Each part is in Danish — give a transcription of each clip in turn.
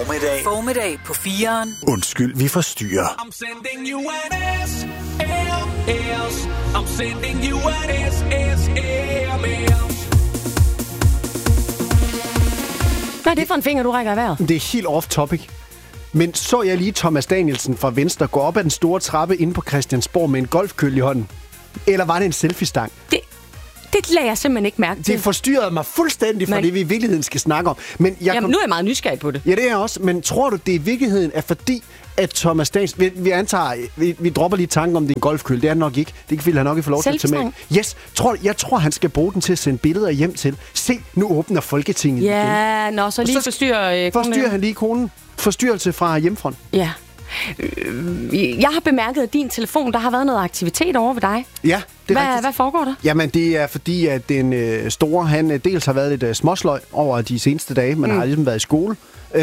Formiddag på 4'eren. Undskyld, vi forstyrrer. I'm sending you an S-M-S. I'm sending you an S-S-M-S. Hvad er det for en finger, du rækker i vejret? Det er helt off-topic. Men så jeg lige Thomas Danielsen fra Venstre gå op ad den store trappe inde på Christiansborg med en golfkølle i hånden? Eller var det en selfie-stang? Det lader jeg simpelthen ikke mærke til. Det forstyrrede mig fuldstændig fra det, vi i virkeligheden skal snakke om. Men nu er jeg meget nysgerrig på det. Ja, det er jeg også. Men tror du, det i virkeligheden er fordi, at Thomas Danielsen... Vi antager... Vi dropper lige tanken om, det er en golfkølle. Det er det nok ikke. Det vil han nok ikke få lov til at tage med. Yes. Jeg tror, han skal bruge den til at sende billeder hjem til. Se, nu åbner Folketinget igen. Ja, så lige forstyrrer han lige konen. Forstyrrelse fra hjemmefront. Ja. Jeg har bemærket, at din telefon, der har været noget aktivitet over ved dig. Ja, det er rigtigt. Hvad foregår der? Jamen, det er fordi, at den store, han dels har været lidt småsløj over de seneste dage, men har ligesom været i skole.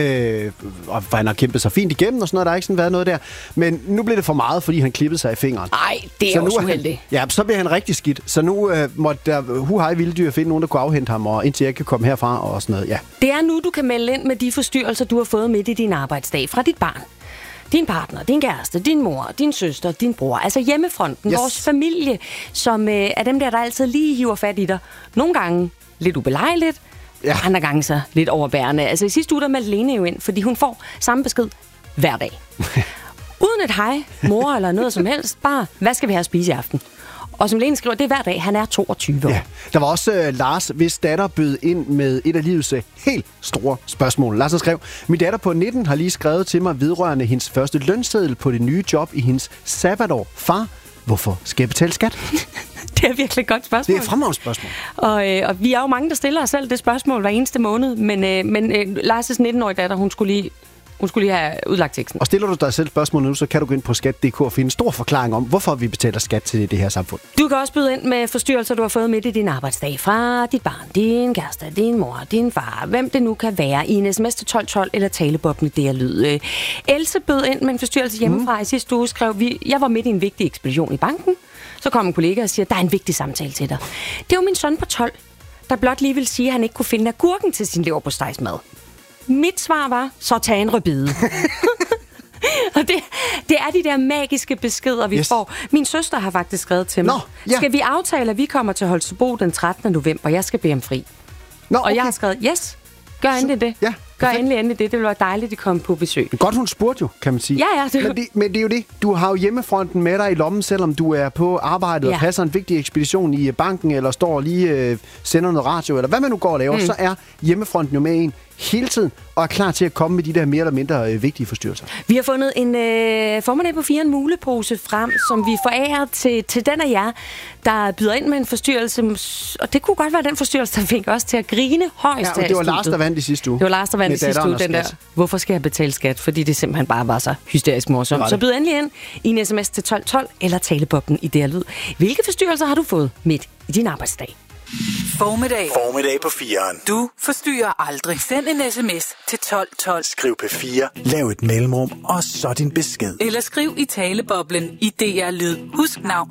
Og han har kæmpet sig fint igennem og sådan noget. Der har ikke sådan været noget der. Men nu blev det for meget, fordi han klippede sig i fingeren. Nej, det er også uheldigt. Ja, så bliver han rigtig skidt. Så nu måtte der vilde finde nogen, der kunne afhente ham, og indtil jeg kan komme herfra og sådan noget. Ja. Det er nu, du kan melde ind med de forstyrrelser, du har fået midt i din arbejdsdag fra dit barn. Din partner, din kæreste, din mor, din søster, din bror. Altså hjemmefronten, vores familie, som er dem der altid lige hiver fat i dig. Nogle gange lidt ubelejligt, andre gange så lidt overbærende. Altså i sidste uge, der meldte Lene jo ind, fordi hun får samme besked hver dag. Uden et hej, mor eller noget som helst, bare, hvad skal vi have at spise i aften? Og som Lene skriver, det er hver dag, han er 22 år. Ja. Der var også Lars, hvis datter bød ind med et af livets helt store spørgsmål. Lars skrev, min datter på 19 har lige skrevet til mig vedrørende hendes første lønseddel på det nye job i hendes sabbatår. Far, hvorfor skal jeg betale skat? Det er virkelig et godt spørgsmål. Det er et fremragende spørgsmål. Og vi er jo mange, der stiller os selv det spørgsmål hver eneste måned. Men Lars' 19-årige datter, hun skulle lige have udlagt teksten. Og stiller du dig selv spørgsmål nu, så kan du gå ind på skat.dk og finde en stor forklaring om, hvorfor vi betaler skat til det her samfund. Du kan også byde ind med forstyrrelser, du har fået midt i din arbejdsdag fra dit barn, din kæreste, din mor, din far, hvem det nu kan være, i en sms til 1212 eller talebobben i det lyd. Else bød ind med en forstyrrelse hjemmefra i sidste uge, skrev jeg var midt i en vigtig ekspedition i banken. Så kom en kollega og siger, der er en vigtig samtale til dig. Det var min søn på 12, der blot lige ville sige, at han ikke kunne finde agurken til sin leverpostejsmad. Mit svar var, så tag en rødbede. Og det er de der magiske beskeder, vi får. Min søster har faktisk skrevet til mig. Skal vi aftale, at vi kommer til Holstebro den 13. november? Jeg skal bede om fri. Og jeg har skrevet, yes, gør endelig det. Ja, gør endelig det. Det ville være dejligt, at komme på besøg. Godt, hun spurgte jo, kan man sige. Ja. Men det er jo det. Du har jo hjemmefronten med dig i lommen, selvom du er på arbejdet og passer en vigtig ekspedition i banken, eller står lige sender noget radio, eller hvad man nu går og laver, så er hjemmefronten jo med en hele tiden, og er klar til at komme med de der mere eller mindre vigtige forstyrrelser. Vi har fundet en formiddag på 4 en mulepose frem, som vi forærer til den af jer, der byder ind med en forstyrrelse. Og det kunne godt være den forstyrrelse, der fik os til at grine højst. Ja, det var Lars, der vandt i sidste uge. Det var Lars, der vandt i sidste uge, den der. Hvorfor skal jeg betale skat? Fordi det simpelthen bare var så hysterisk morsomt. Så byd endelig ind i en sms til 1212 eller talebobben i det lyd. Hvilke forstyrrelser har du fået midt i din arbejdsdag? Formiddag på 4'eren. Du forstyrrer aldrig. Send en sms til 1212. Skriv P4, lav et mellemrum, og så din besked. Eller skriv i taleboblen i DR Lyd. Husk navn.